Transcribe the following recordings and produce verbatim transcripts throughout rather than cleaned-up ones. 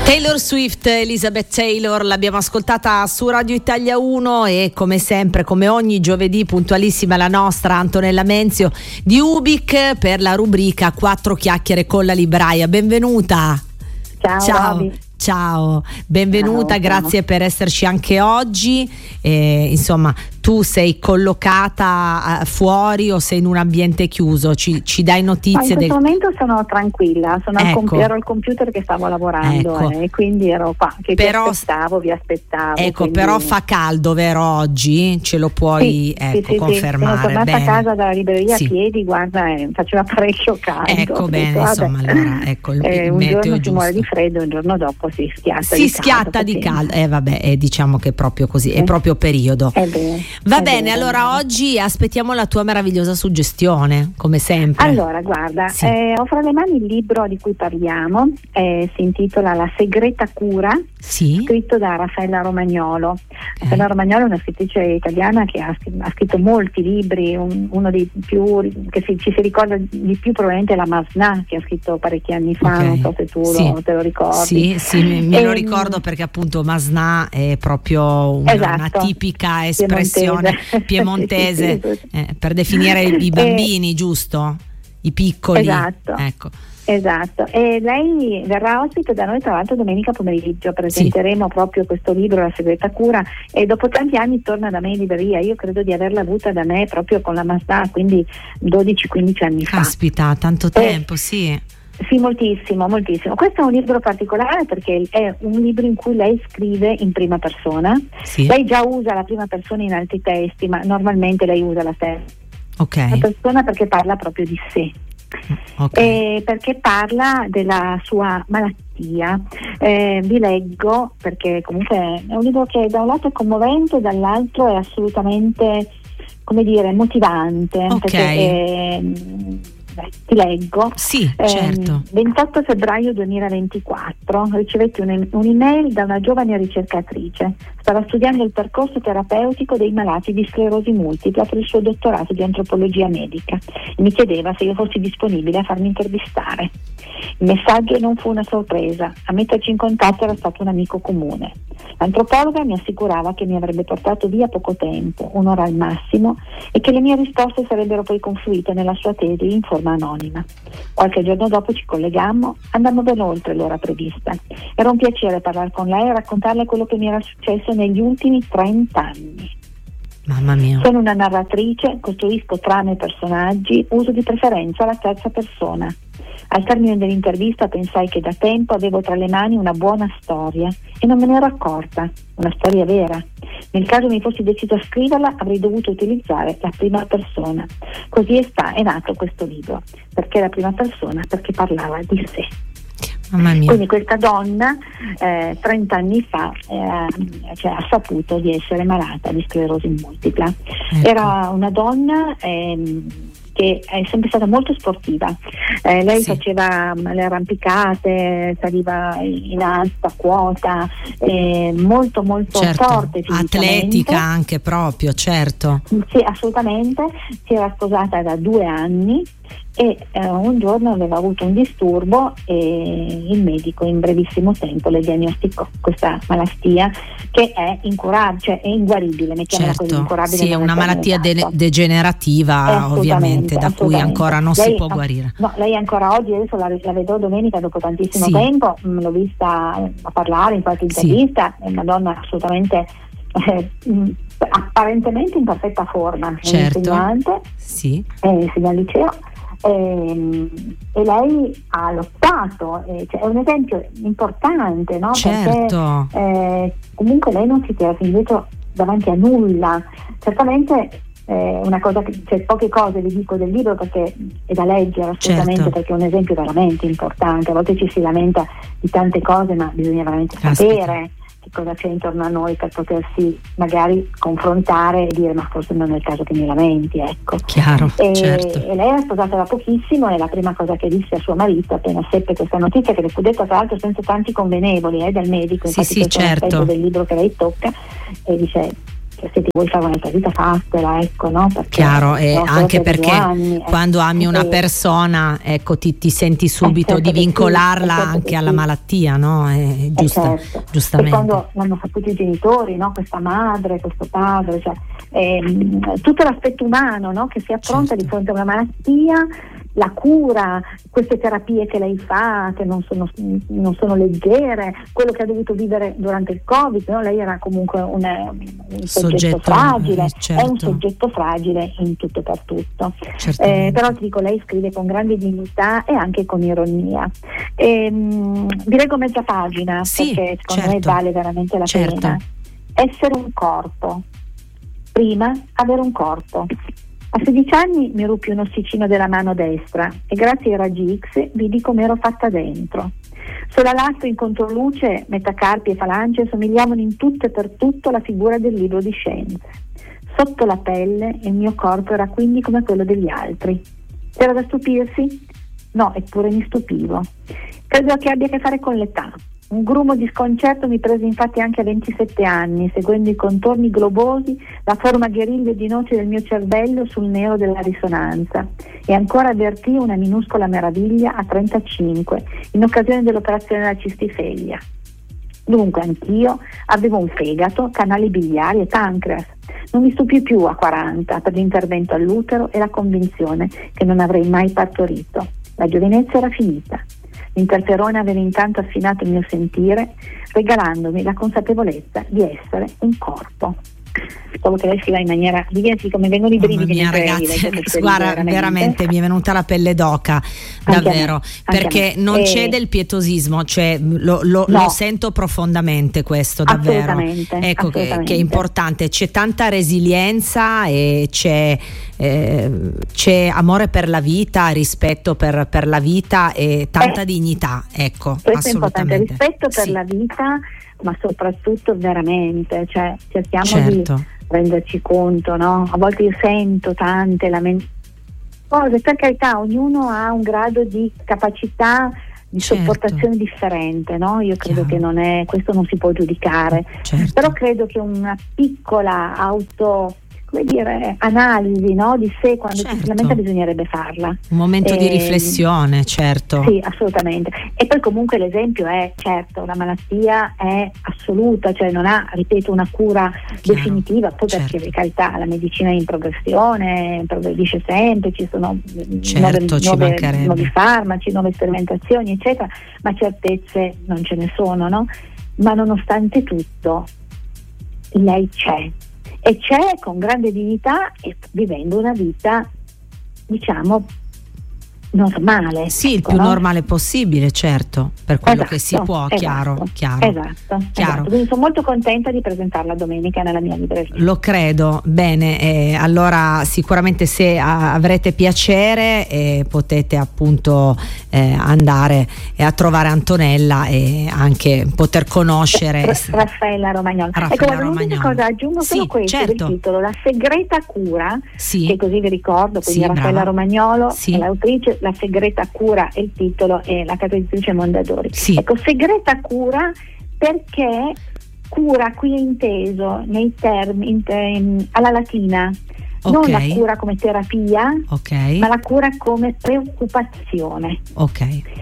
Taylor Swift, Elizabeth Taylor, l'abbiamo ascoltata su Radio Italia uno e come sempre, come ogni giovedì, puntualissima la nostra Antonella Menzio di Ubik per la rubrica Quattro chiacchiere con la libraia. Benvenuta. Ciao. Ciao. Ciao, benvenuta, ciao, grazie ciao. per esserci anche oggi. Eh, insomma, tu sei collocata uh, fuori o sei in un ambiente chiuso? Ci, ci dai notizie? No, in questo del... momento sono tranquilla, sono ecco. al comp- ero al computer che stavo lavorando, ecco. eh, e quindi ero qua, che però, vi aspettavo, vi aspettavo. Ecco, quindi... però fa caldo, vero, oggi? Ce lo puoi sì, ecco, sì, sì, confermare? Sì. Sono tornata bene. a casa dalla libreria sì. a piedi, guarda, eh, faceva parecchio caldo. Ecco, bene, detto, insomma, allora, ecco, il, eh, il un meteo giorno giusto. si muore di freddo, un giorno dopo si schiatta si di schiatta caldo. di caldo, eh vabbè, eh, diciamo che è proprio così, è proprio periodo. È vero, Va è bene, vero, allora oggi aspettiamo la tua meravigliosa suggestione, come sempre. Allora, guarda, sì. eh, ho fra le mani il libro di cui parliamo, eh, si intitola La segreta cura, sì. scritto da Raffaella Romagnolo. Eh. Raffaella Romagnolo è una scrittrice italiana che ha, ha scritto molti libri, un, uno dei più che si, ci si ricorda di più probabilmente è la Masnà, che ha scritto parecchi anni fa, okay. Non so se tu sì. lo, te lo ricordi. Sì, sì, me, me e, lo ricordo perché appunto Masnà è proprio una, esatto, una tipica espressione piemontese, piemontese sì, sì, sì. Eh, per definire i bambini, e, giusto? I piccoli. Esatto. Ecco. Esatto, e lei verrà ospite da noi tra l'altro domenica pomeriggio, presenteremo sì. proprio questo libro, La segreta cura, e dopo tanti anni torna da me in libreria. Io credo di averla avuta da me proprio con la Mazda, quindi dodici quindici anni Caspita, fa. Caspita, tanto tempo, eh, sì. Sì, moltissimo, moltissimo. Questo è un libro particolare perché è un libro in cui lei scrive in prima persona. Sì. Lei già usa la prima persona in altri testi, ma normalmente lei usa la terza okay. persona perché parla proprio di sé. Okay. Eh, perché parla della sua malattia. Eh, vi leggo perché comunque è un libro che da un lato è commovente, dall'altro è assolutamente, come dire, motivante. Okay. Perché, eh, beh, ti leggo. Sì, certo. Eh, ventotto febbraio duemilaventiquattro ricevetti un, un'email da una giovane ricercatrice. Stava studiando il percorso terapeutico dei malati di sclerosi multipla per il suo dottorato di antropologia medica e mi chiedeva se io fossi disponibile a farmi intervistare. Il messaggio non fu una sorpresa, a metterci in contatto era stato un amico comune. L'antropologa mi assicurava che mi avrebbe portato via poco tempo, un'ora al massimo, e che le mie risposte sarebbero poi confluite nella sua tesi in forma anonima. Qualche giorno dopo ci collegammo, andammo ben oltre l'ora prevista. Era un piacere parlare con lei e raccontarle quello che mi era successo negli ultimi trent'anni. Mamma mia. Sono una narratrice, costruisco trame e personaggi, uso di preferenza la terza persona. Al termine dell'intervista pensai che da tempo avevo tra le mani una buona storia e non me ne ero accorta, una storia vera. Nel caso mi fossi deciso a scriverla avrei dovuto utilizzare la prima persona. Così è, sta, è nato questo libro, perché la prima persona, perché parlava di sé. Mamma mia. Quindi questa donna eh, trenta anni fa eh, cioè, ha saputo di essere malata di sclerosi multipla. Ecco. Era una donna ehm, che è sempre stata molto sportiva. Eh, lei sì. faceva le arrampicate, saliva in alta quota, eh, molto molto certo. forte fisicamente. Atletica anche proprio, certo. Sì, assolutamente. Si era sposata da due anni e eh, un giorno aveva avuto un disturbo e il medico in brevissimo tempo le diagnosticò questa malattia che è incurabile, cioè è inguaribile, mettiamola certo. così, incurabile. Sì, è una malattia de- degenerativa ovviamente, da cui ancora non lei, si può guarire. No, lei ancora oggi, adesso la, la vedrò domenica dopo tantissimo sì. tempo, mh, l'ho vista a parlare in qualche intervista, sì. È una donna assolutamente eh, mh, apparentemente in perfetta forma, certo. è insegnante, sì. è insegna al liceo. E, e lei ha lottato, eh, cioè è un esempio importante, no? Certo. Perché eh, comunque lei non si tira indietro davanti a nulla. Certamente eh, una cosa che, cioè, poche cose vi dico del libro perché è da leggere assolutamente, certo. Perché è un esempio veramente importante. A volte ci si lamenta di tante cose, ma bisogna veramente Caspita. sapere che cosa c'è intorno a noi per potersi magari confrontare e dire ma forse non è il caso che mi lamenti, ecco. Chiaro, e, certo. e lei era sposata da pochissimo e la prima cosa che disse a suo marito appena seppe questa notizia, che le fu detta tra l'altro senza tanti convenevoli eh, dal medico, sì, infatti sì, questo certo. è un aspetto del libro che lei tocca, e dice cioè, se ti vuoi fare un'altra vita fatela, ecco, no? Perché, chiaro, e no, anche perché anni, quando eh, ami una eh, persona, ecco, ti, ti senti subito eh, certo di vincolarla sì, certo anche alla sì. malattia, no? È giusta, eh, certo. giustamente. E quando l'hanno saputo i genitori, no? Questa madre, questo padre, cioè, ehm, tutto l'aspetto umano, no? Che si affronta Certo. di fronte a una malattia, la cura, queste terapie che lei fa, che non sono, non sono leggere, quello che ha dovuto vivere durante il Covid, no? Lei era comunque un, un soggetto, Soggetto, fragile, eh, certo. è un soggetto fragile in tutto e per tutto. Certamente. Eh, però ti dico, lei scrive con grande dignità e anche con ironia. E, mh, vi leggo mezza pagina, Sì, perché secondo certo. me vale veramente la Certo. pena. Essere un corpo. Prima avere un corpo. A sedici anni mi ruppi un ossicino della mano destra e grazie ai raggi X vidi come ero fatta dentro. Sola in controluce, metacarpi e falange somigliavano in tutto e per tutto alla figura del libro di scienze. Sotto la pelle il mio corpo era quindi come quello degli altri. C'era da stupirsi? No, eppure mi stupivo. Credo che abbia a che fare con l'età. Un grumo di sconcerto mi prese infatti anche a ventisette anni, seguendo i contorni globosi, la forma gheriglia di noce del mio cervello sul nero della risonanza, e ancora avvertii una minuscola meraviglia a trentacinque, in occasione dell'operazione della cistifeglia. Dunque anch'io avevo un fegato, canali biliari e pancreas. Non mi stupì più a quaranta per l'intervento all'utero e la convinzione che non avrei mai partorito. La giovinezza era finita. L'interferone aveva intanto affinato il mio sentire, regalandomi la consapevolezza di essere un corpo. Dopo che lei scriva in maniera, diventi come vengono i brividi. Mia ragazzi, guarda, veramente. veramente mi è venuta la pelle d'oca, davvero, me, perché non e... c'è del pietosismo, cioè lo, lo, no. lo sento profondamente questo, davvero. Assolutamente, ecco assolutamente. Che, che è importante, c'è tanta resilienza e c'è, eh, c'è amore per la vita, rispetto per, per la vita e tanta eh, dignità, ecco, questo assolutamente. È importante, rispetto per sì. la vita, ma soprattutto veramente, cioè cerchiamo certo. di renderci conto, no? A volte io sento tante lament- cose, per carità, ognuno ha un grado di capacità di certo. sopportazione differente, no? Io credo Chiaro. Che non è, questo non si può giudicare, certo. però credo che una piccola auto come dire, analisi, no? Di sé quando certo. ci si lamenta bisognerebbe farla. Un momento e, di riflessione, certo. Sì, assolutamente. E poi comunque l'esempio è, certo, la malattia è assoluta, cioè non ha, ripeto, una cura Chiaro. Definitiva, poi certo. perché per carità la medicina è in progressione, progredisce sempre, ci sono certo, nuove, ci nuove, nuovi farmaci, nuove sperimentazioni, eccetera, ma certezze non ce ne sono, no? Ma nonostante tutto lei c'è. E c'è con grande dignità e vivendo una vita, diciamo, normale. Sì, il ecco, più no? normale possibile, certo, per quello esatto, che si può, esatto, chiaro, chiaro. Esatto, chiaro. esatto. Quindi sono molto contenta di presentarla domenica nella mia libreria. Lo credo, bene, eh, allora sicuramente se a, avrete piacere eh, potete appunto eh, andare eh, a trovare Antonella e anche poter conoscere R- Raffaella Romagnolo. Raffaella ecco, guarda, Romagnolo. l'unica cosa aggiungo sì, solo questo certo. del titolo, La segreta cura, sì. che così vi ricordo, quindi sì, Raffaella brava. Romagnolo sì. è l'autrice, La segreta cura è il titolo e la traduttrice Mondadori. Sì. Ecco, segreta cura perché cura qui è inteso nei termini in te- alla latina, okay. non la cura come terapia, okay. ma la cura come preoccupazione. Ok.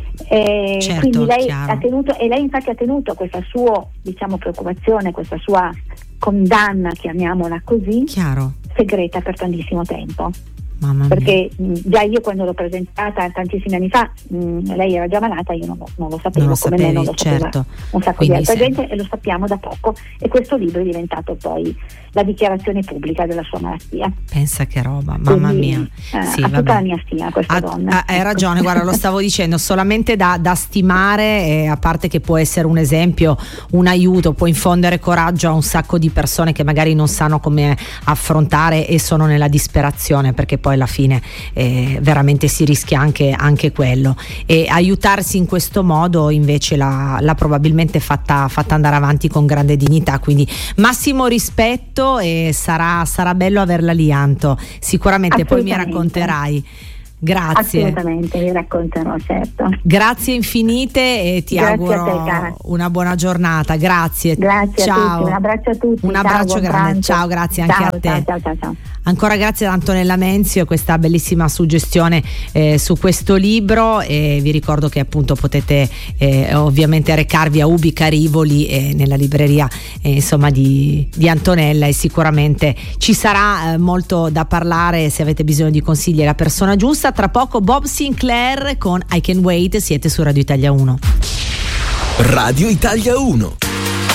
E certo, quindi lei chiaro. ha tenuto, e lei infatti ha tenuto questa sua, diciamo, preoccupazione, questa sua condanna, chiamiamola così, chiaro. segreta per tantissimo tempo. Mamma perché mh, già io quando l'ho presentata tantissimi anni fa, mh, lei era già malata, io non lo, non lo sapevo, non lo come sapevi, me non lo sapeva certo. un sacco Quindi di altra sei... gente, e lo sappiamo da poco, e questo libro è diventato poi la dichiarazione pubblica della sua malattia. Pensa che roba, mamma Quindi, mia. Eh, sì, ha vabbè. tutta la mia stima questa ha, donna. Ha, hai ecco. ragione, guarda, lo stavo dicendo, solamente da, da stimare, eh, a parte che può essere un esempio, un aiuto, può infondere coraggio a un sacco di persone che magari non sanno come affrontare e sono nella disperazione, perché poi alla fine eh, veramente si rischia anche, anche quello, e aiutarsi in questo modo invece l'ha, l'ha probabilmente fatta, fatta andare avanti con grande dignità, quindi massimo rispetto, e sarà, sarà bello averla lì, Anto, sicuramente poi mi racconterai. Grazie. Assolutamente, vi racconterò, certo. Grazie infinite e ti Grazie auguro a te, cara. una buona giornata. Grazie. Grazie ciao. a tutti, un abbraccio a tutti. Un ciao, abbraccio grande. pranzo. Ciao, grazie anche ciao, a te. Ciao, ciao, ciao, ciao. Ancora grazie ad Antonella Menzio, questa bellissima suggestione eh, su questo libro, e vi ricordo che appunto potete eh, ovviamente recarvi a Ubica Rivoli eh, nella libreria eh, insomma di, di Antonella, e sicuramente ci sarà eh, molto da parlare. Se avete bisogno di consigli è la persona giusta. Tra poco Bob Sinclair con I Can Wait. Siete su Radio Italia uno. Radio Italia uno.